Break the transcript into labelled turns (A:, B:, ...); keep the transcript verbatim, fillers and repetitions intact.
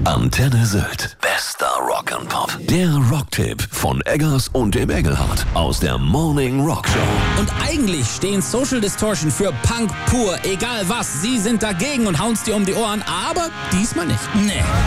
A: Antenne Sylt. Bester Rock'n'Pop. Der Rocktipp von Eggers und dem Engelhardt aus der Morning Rock Show.
B: Und eigentlich stehen Social Distortion für Punk pur, egal was. Sie sind dagegen und hauen's dir um die Ohren, aber diesmal nicht. Nee.